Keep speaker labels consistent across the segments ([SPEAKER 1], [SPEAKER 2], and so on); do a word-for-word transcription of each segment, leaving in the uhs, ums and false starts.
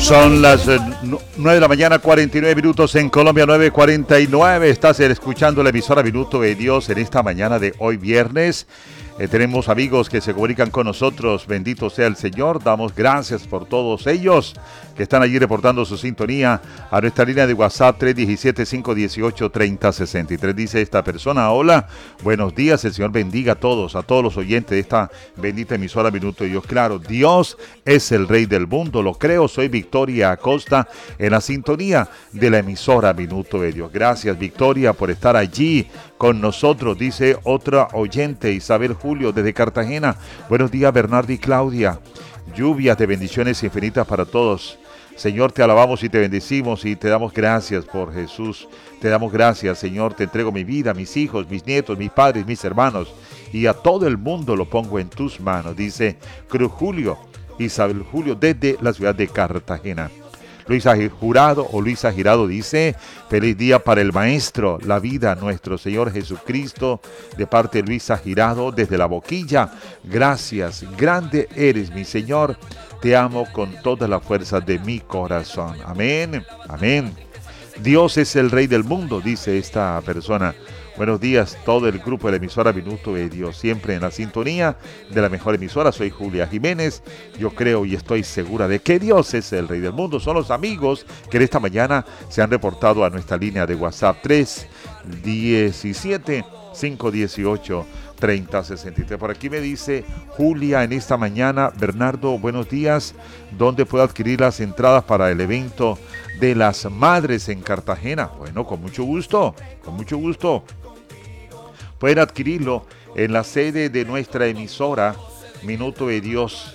[SPEAKER 1] Son las eh, nueve de la mañana, cuarenta y nueve minutos en Colombia, nueve cuarenta y nueve. Estás escuchando la emisora Minuto de Dios en esta mañana de hoy viernes. Eh, tenemos amigos que se comunican con nosotros. Bendito sea el Señor. Damos gracias por todos ellos que están allí reportando su sintonía a nuestra línea de WhatsApp tres uno siete, cinco uno ocho, tres cero seis tres. Dice esta persona: hola, buenos días, el Señor bendiga a todos, a todos los oyentes de esta bendita emisora Minuto de Dios. Claro, Dios es el Rey del mundo, lo creo. Soy Victoria Acosta en la sintonía de la emisora Minuto de Dios. Gracias, Victoria, por estar allí con nosotros. Dice otra oyente, Isabel Julio desde Cartagena: buenos días, Bernardo y Claudia, lluvias de bendiciones infinitas para todos. Señor, te alabamos y te bendecimos y te damos gracias por Jesús. Te damos gracias, Señor. Te entrego mi vida, mis hijos, mis nietos, mis padres, mis hermanos, y a todo el mundo lo pongo en tus manos. Dice Cruz Julio, Isabel Julio desde la ciudad de Cartagena. Luisa Jurado o Luisa Girado dice: feliz día para el Maestro, la vida, nuestro Señor Jesucristo, de parte de Luisa Girado desde La Boquilla. Gracias, grande eres mi Señor, te amo con toda la fuerza de mi corazón. Amén, amén. Dios es el Rey del mundo, dice esta persona. Buenos días, todo el grupo de la emisora Minuto de Dios, siempre en la sintonía de la mejor emisora. Soy Julia Jiménez. Yo creo y estoy segura de que Dios es el Rey del mundo. Son los amigos que en esta mañana se han reportado a nuestra línea de WhatsApp tres uno siete, cinco uno ocho, tres cero seis tres. Por aquí me dice Julia en esta mañana: Bernardo, buenos días. ¿Dónde puedo adquirir las entradas para el evento de las madres en Cartagena? Bueno, con mucho gusto, con mucho gusto. Pueden adquirirlo en la sede de nuestra emisora Minuto de Dios,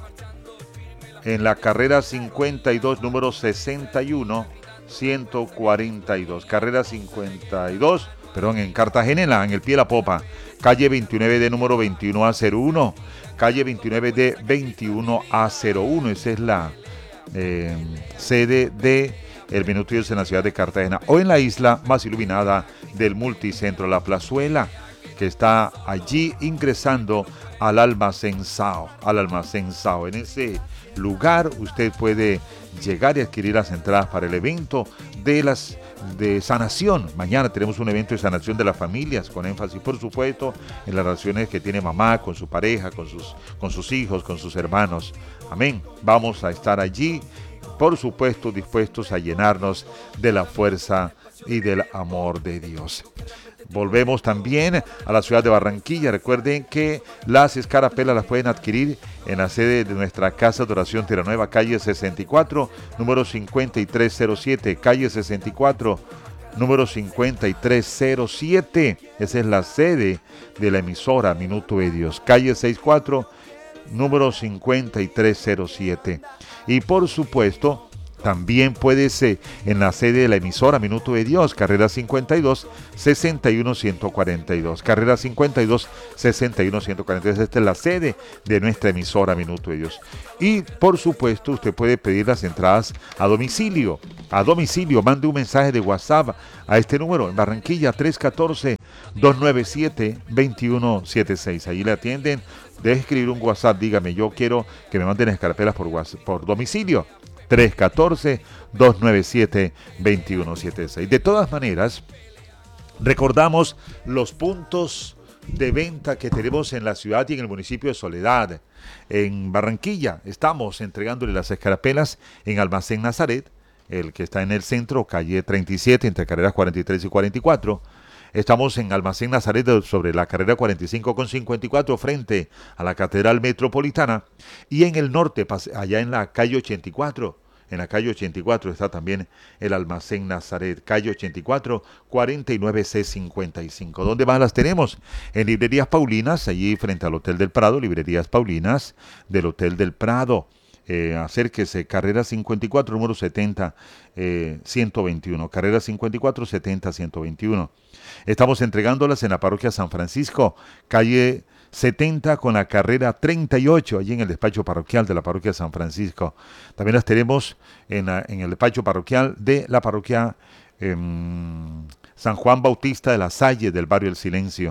[SPEAKER 1] en la carrera cincuenta y dos, número sesenta y uno, ciento cuarenta y dos. Carrera cincuenta y dos, perdón, en Cartagena, en, la, en el pie de la popa. Calle veintinueve D, número veintiuno A cero uno. Calle veintinueve D, veintiuno A cero uno. Esa es la eh, sede de el Minuto de Dios en la ciudad de Cartagena, o en la isla más iluminada del multicentro, La Plazuela, que está allí ingresando al Almacén Sao, al Almacén Sao. En ese lugar usted puede llegar y adquirir las entradas para el evento de las de sanación. Mañana tenemos un evento de sanación de las familias, con énfasis, por supuesto, en las relaciones que tiene mamá con su pareja, con sus, con sus hijos, con sus hermanos. Amén. Vamos a estar allí, por supuesto, dispuestos a llenarnos de la fuerza y del amor de Dios. Volvemos también a la ciudad de Barranquilla. Recuerden que las escarapelas las pueden adquirir en la sede de nuestra Casa de Oración Tierra Nueva, calle sesenta y cuatro, número cincuenta y tres cero siete, calle sesenta y cuatro, número cincuenta y tres cero siete. Esa es la sede de la emisora Minuto de Dios, calle sesenta y cuatro, número cincuenta y tres cero siete. Y por supuesto, también puede ser en la sede de la emisora Minuto de Dios, carrera cincuenta y dos, sesenta y uno, ciento cuarenta y dos. Carrera cincuenta y dos, sesenta y uno, ciento cuarenta y dos. Esta es la sede de nuestra emisora Minuto de Dios. Y por supuesto, usted puede pedir las entradas a domicilio. A domicilio, mande un mensaje de WhatsApp a este número en Barranquilla: tres uno cuatro, dos nueve siete, dos uno siete seis. Allí le atienden. Deje escribir un WhatsApp, dígame: yo quiero que me manden escarapelas por, WhatsApp, por domicilio. tres uno cuatro, dos nueve siete, dos uno siete seis. De todas maneras, recordamos los puntos de venta que tenemos en la ciudad y en el municipio de Soledad. En Barranquilla estamos entregándole las escarapelas en Almacén Nazaret, el que está en el centro, calle treinta y siete, entre carreras cuarenta y tres y cuarenta y cuatro. Estamos en Almacén Nazaret sobre la carrera cuarenta y cinco con cincuenta y cuatro, frente a la Catedral Metropolitana. Y en el norte, allá en la calle ochenta y cuatro, en la calle ochenta y cuatro está también el Almacén Nazaret, calle ochenta y cuatro, cuarenta y nueve C cincuenta y cinco. ¿Dónde más las tenemos? En Librerías Paulinas, allí frente al Hotel del Prado, Librerías Paulinas del Hotel del Prado. Eh, acérquese, carrera cincuenta y cuatro, número setenta, eh, ciento veintiuno, carrera cincuenta y cuatro, setenta, ciento veintiuno. Estamos entregándolas en la parroquia San Francisco, calle setenta con la carrera treinta y ocho, allí en el despacho parroquial de la parroquia San Francisco. También las tenemos en, la, en el despacho parroquial de la parroquia eh, San Juan Bautista de la Salle, del barrio El Silencio.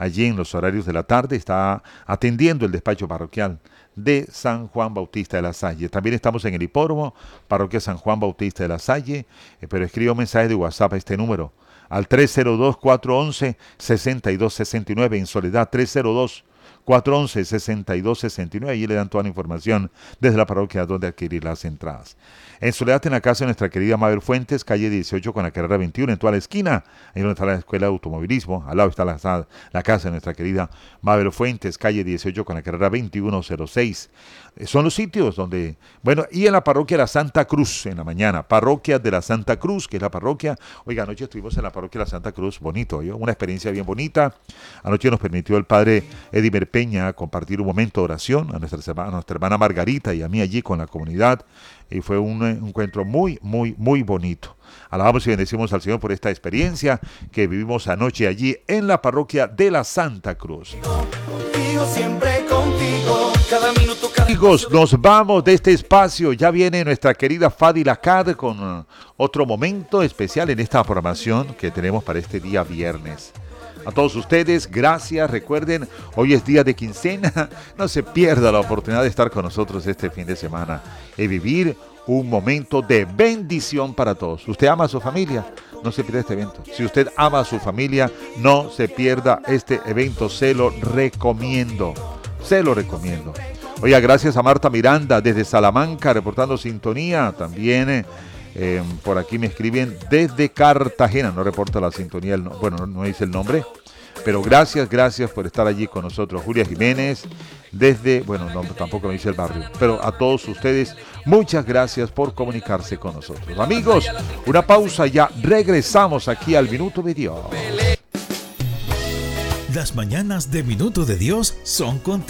[SPEAKER 1] allí en los horarios de la tarde, está atendiendo el despacho parroquial de San Juan Bautista de la Salle. También estamos en el hipódromo, parroquia San Juan Bautista de la Salle, eh, pero escriba un mensaje de WhatsApp a este número, al tres cero dos, cuatro uno uno, seis dos seis nueve, en Soledad, tres cero dos, cuatro uno uno, seis dos seis nueve, allí le dan toda la información desde la parroquia donde adquirir las entradas. En Soledad, en la casa de nuestra querida Mabel Fuentes, calle dieciocho con la carrera veintiuno, en toda la esquina, ahí donde está la escuela de automovilismo, al lado está la, la casa de nuestra querida Mabel Fuentes, calle dieciocho con la carrera veintiuno cero seis. Son los sitios donde, bueno, y en la parroquia de la Santa Cruz, en la mañana, parroquia de la Santa Cruz, que es la parroquia, oiga, anoche estuvimos en la parroquia de la Santa Cruz, bonito, ¿yo? Una experiencia bien bonita. Anoche nos permitió el padre Edimer Peña compartir un momento de oración a nuestra, a nuestra hermana Margarita y a mí allí con la comunidad, y fue un, un encuentro muy, muy, muy bonito. Alabamos y bendecimos al Señor por esta experiencia que vivimos anoche allí en la parroquia de la Santa Cruz.
[SPEAKER 2] Contigo, siempre contigo, cada minuto, cada
[SPEAKER 1] Amigos, nos vamos de este espacio. Ya viene nuestra querida Fadi Lacad con uh, otro momento especial en esta programación que tenemos para este día viernes. A todos ustedes, gracias. Recuerden, hoy es día de quincena. No se pierda la oportunidad de estar con nosotros este fin de semana y vivir un momento de bendición para todos. ¿Usted ama a su familia? No se pierda este evento. Si usted ama a su familia, no se pierda este evento. Se lo recomiendo. Se lo recomiendo. Oiga, gracias a Marta Miranda desde Salamanca, reportando sintonía. También eh, eh, por aquí me escriben desde Cartagena. No reporta la sintonía, el no, bueno, no, no dice el nombre. Pero gracias, gracias por estar allí con nosotros. Julia Jiménez, desde, bueno, no, tampoco me dice el barrio, pero a todos ustedes, muchas gracias por comunicarse con nosotros. Amigos, una pausa, ya regresamos aquí al Minuto de Dios.
[SPEAKER 3] Las mañanas de Minuto de Dios son contigo.